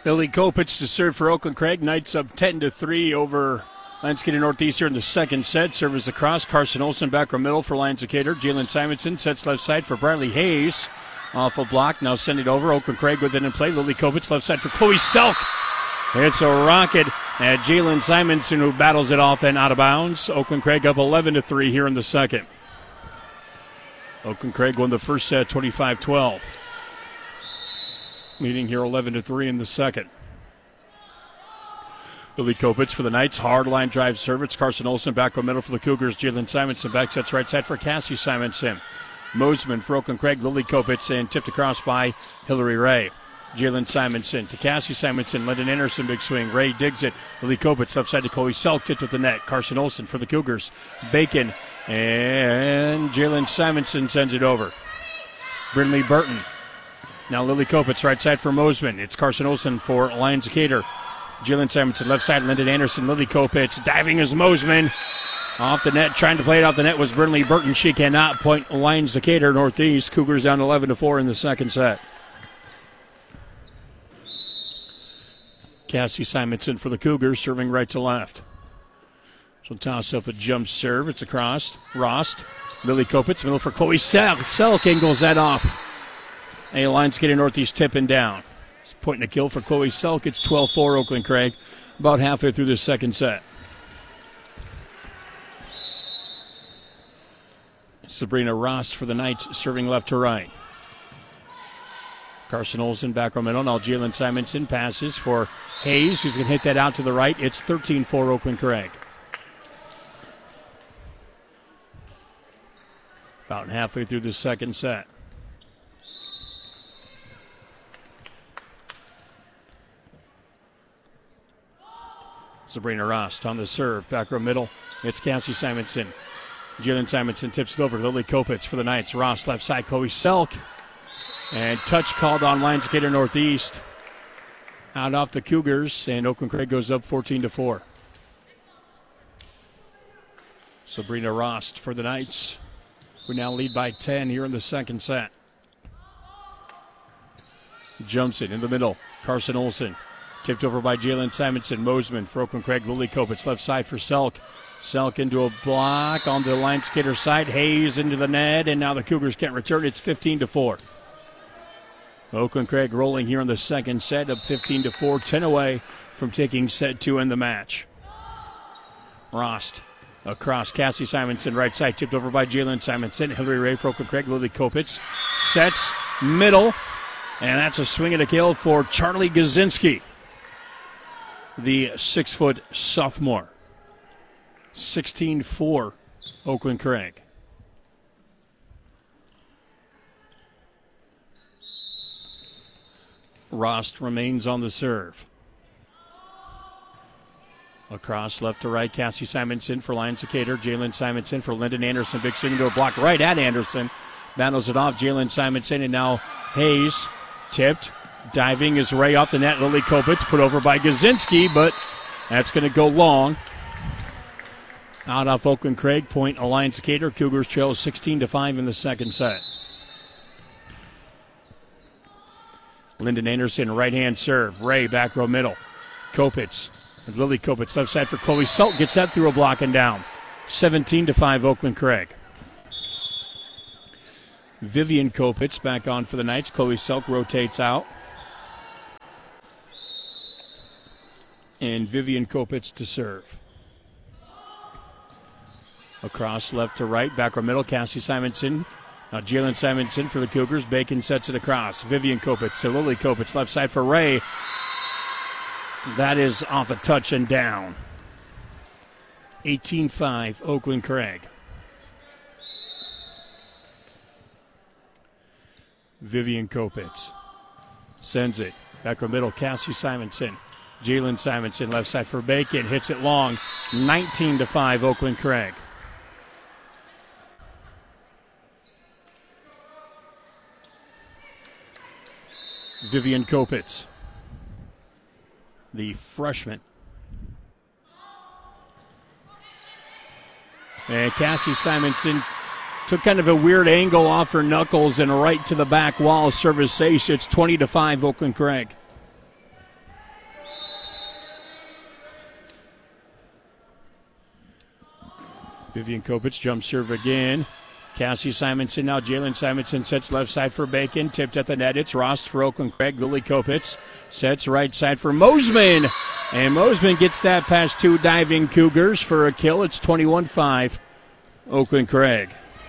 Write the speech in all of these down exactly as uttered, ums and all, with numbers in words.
Lily Kopitz to serve for Oakland Craig. Knights up ten to three over Lions-Decatur Northeast here in the second set. Serves across. Carson Olsen back row middle for Lions-Decatur. Jalen Simonson sets left side for Bradley Hayes. Off a block. Now send it over. Oakland Craig with it in play. Lily Kopitz left side for Chloe Selk. It's a rocket at Jalen Simonson, who battles it off and out of bounds. Oakland Craig up eleven to three here in the second. Oakland Craig won the first set twenty-five twelve. Leading here eleven to three in the second. Lily Kopitz for the Knights. Hard line drive serve. It's Carson Olsen back row middle for the Cougars. Jalen Simonson back sets right side for Cassie Simonson. Mosman for Oakland Craig. Lily Kopitz and tipped across by Hillary Ray. Jalen Simonson to Cassie Simonson. Lyndon Anderson big swing. Ray digs it. Lily Kopitz left side to Chloe Selk. Tipped with the net. Carson Olsen for the Cougars. Bacon and Jalen Simonson sends it over. Brindley Burton. Now Lily Kopitz right side for Mosman. It's Carson Olsen for Lions-Decatur. Jalen Simonson left side. Lyndon Anderson. Lily Kopitz diving as Mosman. Off the net. Trying to play it off the net was Brindley Burton. She cannot. Point Lions-Decatur Northeast. Cougars down eleven to four in the second set. Cassie Simonson for the Cougars, serving right to left. So toss up a jump serve. It's across. Rost. Lily Kopitz, middle for Chloe Selk. Selk angles that off. A Lions-Decatur Northeast tipping down. It's point and a kill for Chloe Selk. It's twelve four Oakland Craig. About halfway through the second set. Sabrina Rost for the Knights, serving left to right. Carson Olsen back row middle. Now Jalen Simonson passes for Hayes, who's going to hit that out to the right. It's thirteen four Oakland Craig. About halfway through the second set. Sabrina Rost on the serve. Back row middle. It's Cassie Simonson. Jalen Simonson tips it over. Lily Kopitz for the Knights. Rost left side. Chloe Selk. And touch called on Lions-Decatur Northeast. Out off the Cougars, and Oakland Craig goes up fourteen to four. Sabrina Rost for the Knights. We now lead by ten here in the second set. Jumps it in the middle. Carson Olsen. Tipped over by Jalen Simonson. Mosman for Oakland Craig. Lily Kopitz left side for Selk. Selk into a block on the Lions-Decatur side. Hayes into the net, and now the Cougars can't return. It's fifteen to four. Oakland Craig rolling here in the second set, up fifteen to four, ten away from taking set two in the match. Rost across. Cassie Simonson right side, tipped over by Jalen Simonson. Hillary Ray for Oakland Craig. Lily Kopitz sets middle, and that's a swing and a kill for Charlie Gazinski, the six-foot sophomore. sixteen four Oakland Craig. Rost remains on the serve. Across left to right, Cassie Simonson for Lions-Decatur. Jalen Simonson for Lyndon Anderson. Big swing into a block right at Anderson. Battles it off, Jalen Simonson, and now Hayes tipped. Diving is Ray off the net. Lily Kopitz put over by Gazinski, but that's going to go long. Out off Oakland Craig, point Lions-Decatur. Cougars trail sixteen to five in the second set. Lyndon Anderson, right-hand serve. Ray, back row middle. Kopitz. Lily Kopitz, left side for Chloe Selk. Gets that through a block and down. seventeen to five, Oakland Craig. Vivian Kopitz back on for the Knights. Chloe Selk rotates out. And Vivian Kopitz to serve. Across left to right, back row middle. Cassie Simonson. Now Jalen Simonson for the Cougars. Bacon sets it across. Vivian Kopitz to Lily Kopitz. Left side for Ray. That is off a touch and down. eighteen five, Oakland Craig. Vivian Kopitz sends it. Back row middle, Cassie Simonson. Jalen Simonson, left side for Bacon. Hits it long. nineteen to five, Oakland Craig. Vivian Kopitz, the freshman. And Cassie Simonson took kind of a weird angle off her knuckles and right to the back wall. Service ace. It's twenty to five, Oakland Craig. Vivian Kopitz jump serve again. Cassie Simonson now. Jalen Simonson sets left side for Bacon. Tipped at the net. It's Rost for Oakland Craig. Lily Kopitz sets right side for Mosman. And Mosman gets that past two diving Cougars for a kill. It's twenty-one five. Oakland Craig.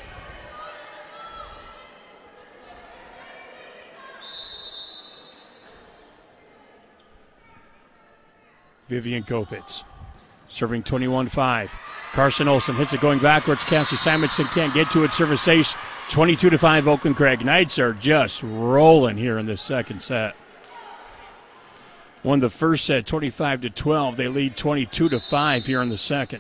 Vivian Kopitz serving twenty-one five. Carson Olsen hits it going backwards. Cassie Simonson can't get to it. Service ace. twenty-two to five. Oakland Craig Knights are just rolling here in the second set. Won the first set twenty-five to twelve. They lead twenty-two to five here in the second.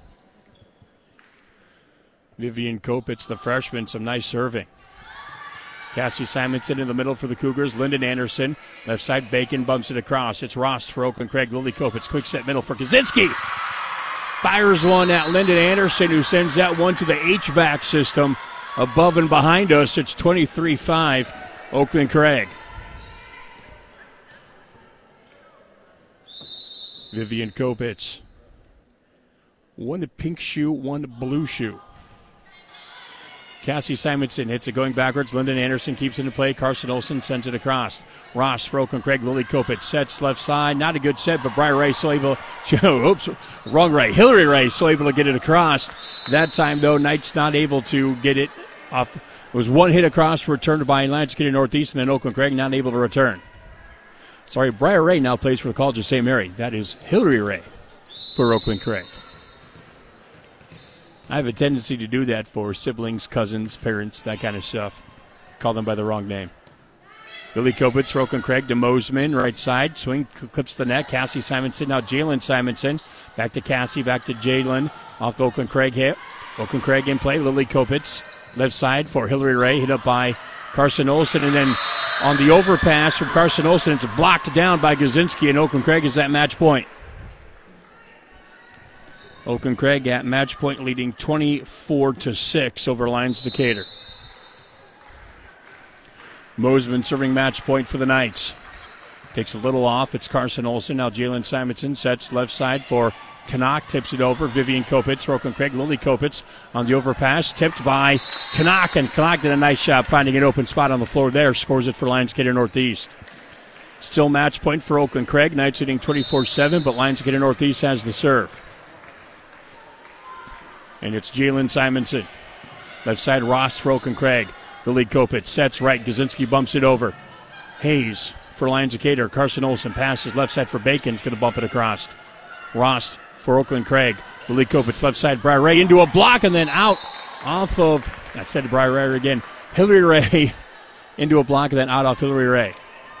Vivian Kopitz, the freshman, some nice serving. Cassie Simonson in the middle for the Cougars. Lyndon Anderson, left side, Bacon bumps it across. It's Rost for Oakland Craig. Lily Kopitz, quick set middle for Kaczynski. Fires one at Lyndon Anderson, who sends that one to the H V A C system above and behind us. It's twenty-three five, Oakland Craig. Vivian Kopitz. One pink shoe, one blue shoe. Cassie Simonson hits it going backwards. Lyndon Anderson keeps it in play. Carson Olsen sends it across. Ross for Oakland Craig. Lily Kopitz sets left side. Not a good set, but Briar Ray still able. Oops, wrong Ray. Hillary Ray still able to get it across. That time, though, Knights not able to get it off. The, it was one hit across, returned by Lansing Northeast, and then Oakland Craig not able to return. Sorry, Briar Ray now plays for the College of Saint Mary. That is Hillary Ray for Oakland Craig. I have a tendency to do that for siblings, cousins, parents, that kind of stuff. Call them by the wrong name. Lily Kopitz for Oakland Craig to Mosman, right side. Swing clips the net. Cassie Simonson. Now Jalen Simonson. Back to Cassie, back to Jalen. Off Oakland Craig hit. Oakland Craig in play. Lily Kopitz, left side for Hillary Ray. Hit up by Carson Olsen. And then on the overpass from Carson Olsen, it's blocked down by Kaczynski, and Oakland Craig is at match point. Oakland Craig at match point, leading twenty-four to six over Lions Decatur. Mosman serving match point for the Knights. Takes a little off. It's Carson Olsen. Now Jalen Simonson sets left side for Canuck. Tips it over. Vivian Kopitz for Oakland Craig. Lily Kopitz on the overpass. Tipped by Canuck. And Canuck did a nice job finding an open spot on the floor there. Scores it for Lions Decatur Northeast. Still match point for Oakland Craig. Knights hitting twenty-four seven, but Lions Decatur Northeast has the serve. And it's Jalen Simonson. Left side, Ross for Oakland Craig. Lily Kopitz sets right. Kaczynski bumps it over. Hayes for Lions Decatur. Carson Olsen passes left side for Bacon. He's going to bump it across. Ross for Oakland Craig. Lily Kopitz left side. Briar Ray into a block and then out off of, I said Briar Ray again, Hillary Ray into a block and then out off Hillary Ray.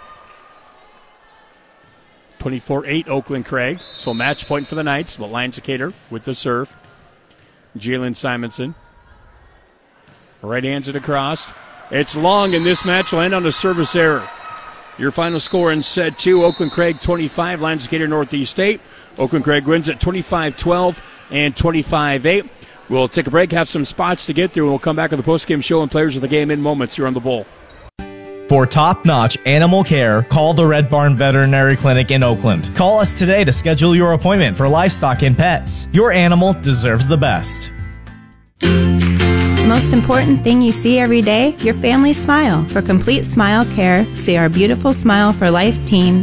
twenty-four eight Oakland Craig. So match point for the Knights, but Lions Decatur with the serve. Jalen Simonson. Right hands it across. It's long, and this match will end on a service error. Your final score in set two, Oakland Craig twenty-five, Lions Decatur Northeast eight. Oakland Craig wins at twenty-five twelve and twenty-five eight. We'll take a break, have some spots to get through, and we'll come back with the postgame show and players of the game in moments here on the Bull. For top-notch animal care, call the Red Barn Veterinary Clinic in Oakland. Call us today to schedule your appointment for livestock and pets. Your animal deserves the best. The most important thing you see every day, your family's smile. For complete smile care, see our Beautiful Smile for Life team